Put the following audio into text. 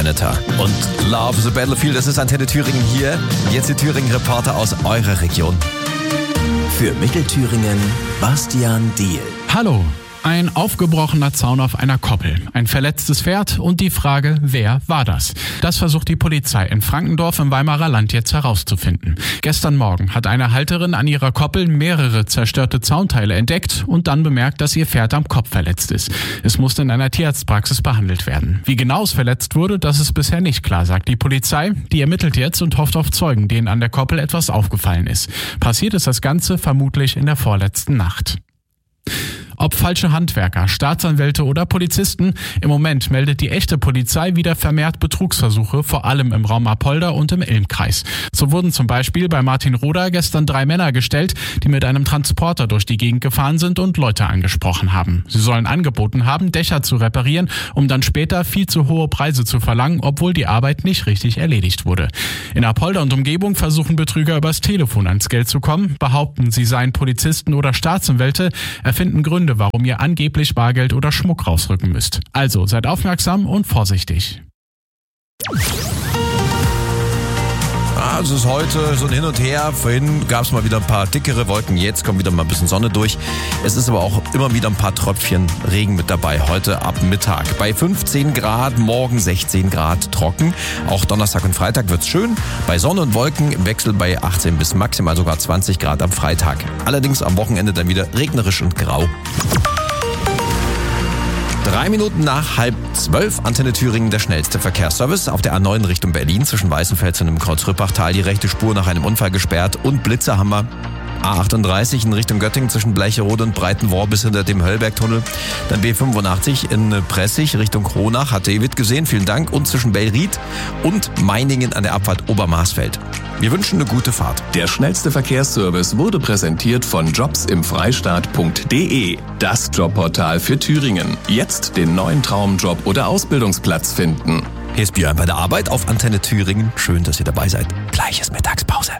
Senator und Love the Battlefield. Das ist Antenne Thüringen hier. Jetzt die Thüringen-Reporter aus eurer Region. Für Mittelthüringen, Bastian Diehl. Hallo. Ein aufgebrochener Zaun auf einer Koppel, ein verletztes Pferd und die Frage, wer war das? Das versucht die Polizei in Frankendorf im Weimarer Land jetzt herauszufinden. Gestern Morgen hat eine Halterin an ihrer Koppel mehrere zerstörte Zaunteile entdeckt und dann bemerkt, dass ihr Pferd am Kopf verletzt ist. Es musste in einer Tierarztpraxis behandelt werden. Wie genau es verletzt wurde, das ist bisher nicht klar, sagt die Polizei. Die ermittelt jetzt und hofft auf Zeugen, denen an der Koppel etwas aufgefallen ist. Passiert ist das Ganze vermutlich in der vorletzten Nacht. Ob falsche Handwerker, Staatsanwälte oder Polizisten, im Moment meldet die echte Polizei wieder vermehrt Betrugsversuche, vor allem im Raum Apolda und im Ilmkreis. So wurden zum Beispiel bei Martinroda gestern 3 Männer gestellt, die mit einem Transporter durch die Gegend gefahren sind und Leute angesprochen haben. Sie sollen angeboten haben, Dächer zu reparieren, um dann später viel zu hohe Preise zu verlangen, obwohl die Arbeit nicht richtig erledigt wurde. In Apolda und Umgebung versuchen Betrüger übers Telefon ans Geld zu kommen, behaupten, sie seien Polizisten oder Staatsanwälte, erfinden Gründe, warum ihr angeblich Bargeld oder Schmuck rausrücken müsst. Also seid aufmerksam und vorsichtig. Es ist heute so ein Hin und Her. Vorhin gab es mal wieder ein paar dickere Wolken. Jetzt kommt wieder mal ein bisschen Sonne durch. Es ist aber auch immer wieder ein paar Tröpfchen Regen mit dabei. Heute ab Mittag bei 15 Grad, morgen 16 Grad trocken. Auch Donnerstag und Freitag wird's schön. Bei Sonne und Wolken im Wechsel bei 18 bis maximal sogar 20 Grad am Freitag. Allerdings am Wochenende dann wieder regnerisch und grau. 3 Minuten nach 11:30, Antenne Thüringen, der schnellste Verkehrsservice. Auf der A9 Richtung Berlin zwischen Weißenfels und dem Kreuz-Rüppachtal die rechte Spur nach einem Unfall gesperrt und Blitzerhammer. A38 in Richtung Göttingen zwischen Bleicherode und Breitenwohr bis hinter dem Höllbergtunnel. Dann B85 in Pressig Richtung Kronach, hat David gesehen, vielen Dank. Und zwischen Bellried und Meiningen an der Abfahrt Obermarsfeld. Wir wünschen eine gute Fahrt. Der schnellste Verkehrsservice wurde präsentiert von jobsimfreistaat.de, das Jobportal für Thüringen. Jetzt den neuen Traumjob oder Ausbildungsplatz finden. Hier ist Björn bei der Arbeit auf Antenne Thüringen. Schön, dass ihr dabei seid. Gleich ist Mittagspause.